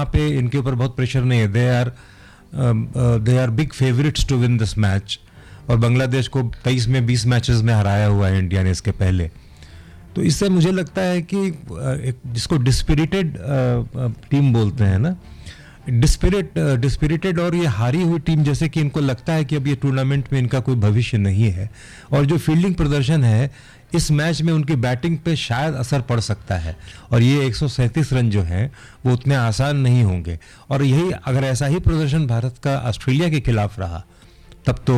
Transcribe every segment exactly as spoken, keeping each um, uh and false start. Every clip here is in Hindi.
यहाँ पे इनके ऊपर बहुत प्रेशर नहीं है. They are they are big favourites to win this match. और बांग्लादेश को तेईस में बीस मैचेस में हराया हुआ है इंडिया ने इसके पहले. तो इससे मुझे लगता है कि एक जिसको डिस्पिरिटेड टीम बोलते हैं ना, डिस्पिरिट डिस्पिरिटेड और ये हारी हुई टीम, जैसे कि इनको लगता है कि अब ये टूर्नामेंट में इनका कोई भविष्य नहीं है. और जो फील्डिंग प्रदर्शन है इस मैच में उनकी बैटिंग पे शायद असर पड़ सकता है. और ये एक सौ सैंतीस रन जो हैं वो उतने आसान नहीं होंगे. और यही अगर ऐसा ही प्रदर्शन भारत का ऑस्ट्रेलिया के खिलाफ रहा तब तो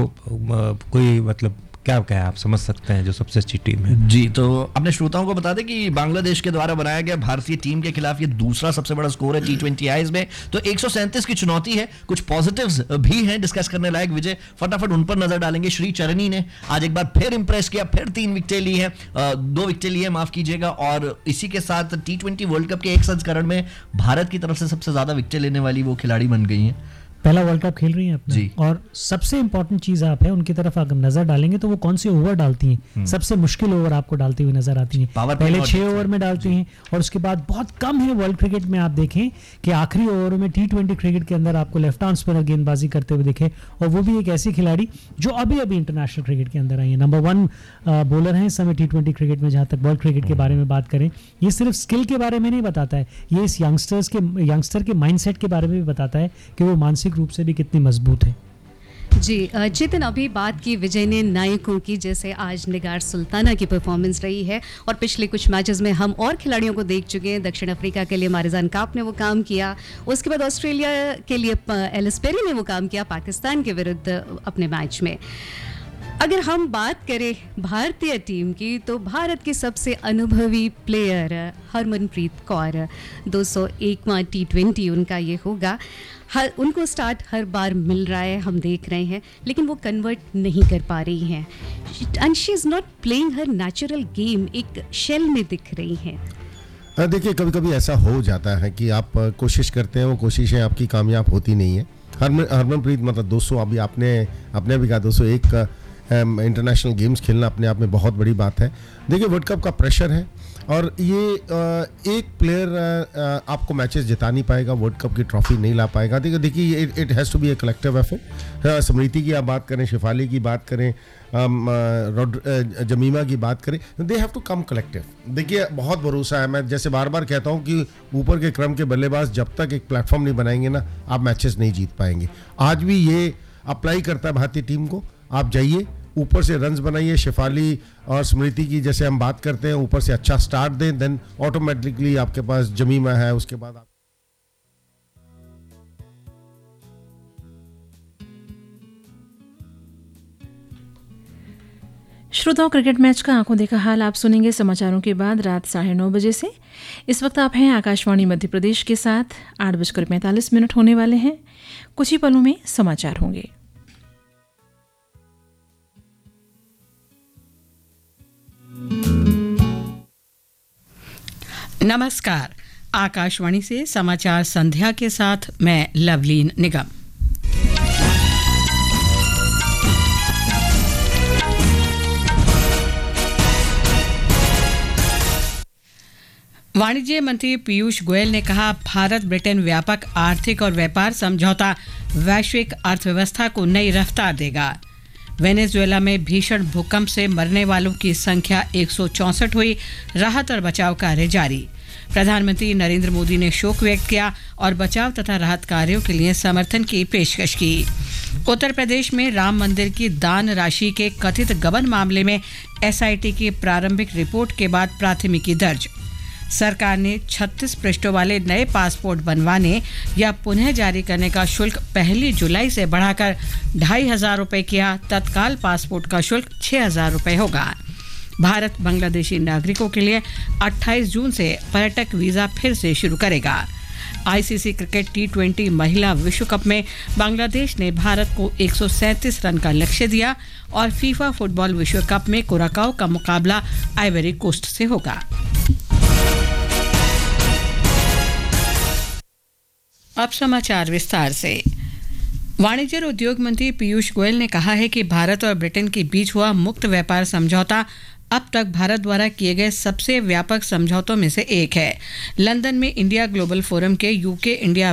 कोई मतलब क्या क्या है, आप समझ सकते हैं जो सबसे अच्छी टीम है. जी, तो अपने श्रोताओं को बता दें कि बांग्लादेश के द्वारा बनाया गया भारतीय टीम के खिलाफ ये दूसरा सबसे बड़ा स्कोर है टी ट्वेंटी आईज में. तो एक सौ सैंतीस की चुनौती है, कुछ पॉजिटिव्स भी हैं डिस्कस करने लायक. विजय, फटाफट उन पर नजर डालेंगे. श्री चरनी ने आज एक बार फिर इंप्रेस किया, फिर तीन विकेटें ली है, दो विकेटें ली है माफ कीजिएगा. और इसी के साथ टी ट्वेंटी वर्ल्ड कप के एक संस्करण में भारत की तरफ से सबसे ज्यादा विकेटें लेने वाली वो खिलाड़ी बन गई हैं. पहला वर्ल्ड कप खेल रही हैं अपने. और सबसे इंपॉर्टेंट चीज आप है उनकी तरफ अगर नजर डालेंगे तो वो कौन से ओवर डालती हैं. सबसे मुश्किल ओवर आपको डालती हुई नजर आती हैं. पहले छह ओवर में डालती हैं और उसके बाद बहुत कम है वर्ल्ड क्रिकेट में आप देखें कि आखिरी ओवर में टी ट्वेंटी क्रिकेट के अंदर आपको लेफ्ट आर्म स्पिनर गेंदबाजी करते हुए दिखे. और वो भी एक ऐसी खिलाड़ी जो अभी अभी इंटरनेशनल क्रिकेट के अंदर आई है. नंबर वन बॉलर है इस समय टी ट्वेंटी क्रिकेट में. जहां तक वर्ल्ड क्रिकेट के बारे में बात करें, ये सिर्फ स्किल के बारे में नहीं बताता है, ये इस यंगस्टर्स के यंगस्टर के माइंडसेट के बारे में भी बताता है कि वो मानसिक रूप से भी कितनी मजबूत है. जी जितिन, अभी बात की विजय ने नायकों की, जैसे आज निगार सुल्ताना की परफॉर्मेंस रही है. और पिछले कुछ मैचेस में हम और खिलाड़ियों को देख चुके हैं. दक्षिण अफ्रीका के लिए मारिजान काप ने वो काम किया, उसके बाद ऑस्ट्रेलिया के लिए एलिस पेरी ने वो काम किया पाकिस्तान के विरुद्ध अपने मैच में. अगर हम बात करें भारतीय टीम की तो भारत की सबसे अनुभवी प्लेयर हरमनप्रीत कौर, दो सौ एकवां टी ट्वेंटी उनका ये होगा. हर उनको स्टार्ट हर बार मिल रहा है, हम देख रहे हैं, लेकिन वो कन्वर्ट नहीं कर पा रही हैं. And she is not playing her natural game, एक शेल में दिख रही हैं. देखिए, कभी कभी ऐसा हो जाता है कि आप कोशिश करते हैं, वो कोशिशें आपकी कामयाब होती नहीं है. हरमन हरमनप्रीत मतलब दो सौ, अभी आपने आपने भी कहा दो सौ एक का इंटरनेशनल गेम्स खेलना अपने आप में बहुत बड़ी बात है. देखिए, वर्ल्ड कप का प्रेशर है और ये एक प्लेयर आपको मैचेस जिता नहीं पाएगा, वर्ल्ड कप की ट्रॉफी नहीं ला पाएगा. देखिए देखिए it has to be a collective effort. स्मृति की आप बात करें, शिफाली की बात करें, जमीमा की बात करें, they have to come collective. देखिए, बहुत भरोसा है. मैं जैसे बार बार कहता हूँ कि ऊपर के क्रम के बल्लेबाज जब तक एक प्लेटफॉर्म नहीं बनाएंगे ना, आप मैचेस नहीं जीत पाएंगे. आज भी ये अप्लाई करता है भारतीय टीम को. आप जाइए, ऊपर से रन्स बनाइए. शिफाली और स्मृति की जैसे हम बात करते हैं, ऊपर से अच्छा स्टार्ट दें, देन ऑटोमेटिकली आपके पास जमीमा है, उसके बाद आप श्रोताओं, क्रिकेट मैच का आंखों देखा हाल आप सुनेंगे समाचारों के बाद रात साढ़े नौ बजे से. इस वक्त आप हैं आकाशवाणी मध्य प्रदेश के साथ. आठ बजकर पैंतालीस मिनट होने वाले हैं. कुछ ही पलों में समाचार होंगे. नमस्कार, आकाशवाणी से समाचार संध्या के साथ मैं लवलीन निगम. वाणिज्य मंत्री पीयूष गोयल ने कहा, भारत ब्रिटेन व्यापक आर्थिक और व्यापार समझौता वैश्विक अर्थव्यवस्था को नई रफ्तार देगा. वेनेजुएला में भीषण भूकंप से मरने वालों की संख्या एक सौ चौंसठ हुई. राहत और बचाव कार्य जारी. प्रधानमंत्री नरेंद्र मोदी ने शोक व्यक्त किया और बचाव तथा राहत कार्यों के लिए समर्थन की पेशकश की. उत्तर प्रदेश में राम मंदिर की दान राशि के कथित गबन मामले में एसआईटी की प्रारंभिक रिपोर्ट के बाद प्राथमिकी दर्ज. सरकार ने छत्तीस पृष्ठों वाले नए पासपोर्ट बनवाने या पुनः जारी करने का शुल्क पहली जुलाई से बढ़ाकर ढाई हजार रुपये किया. तत्काल पासपोर्ट का शुल्क छः हजार रुपये होगा. भारत बांग्लादेशी नागरिकों के लिए अट्ठाईस जून से पर्यटक वीज़ा फिर से शुरू करेगा. आईसीसी क्रिकेट टी ट्वेंटी महिला विश्व कप में बांग्लादेश ने भारत को एक सौ सैंतीस रन का लक्ष्य दिया और फीफा फुटबॉल विश्व कप में कुराकाओ का मुकाबला आइवरी कोस्ट से होगा. अब समाचार विस्तार से. वाणिज्य और उद्योग मंत्री पीयूष गोयल ने कहा है कि भारत और ब्रिटेन के बीच हुआ मुक्त व्यापार समझौता अब तक भारत द्वारा किए गए सबसे व्यापक समझौतों में से एक है. लंदन में इंडिया ग्लोबल फोरम के यूके इंडिया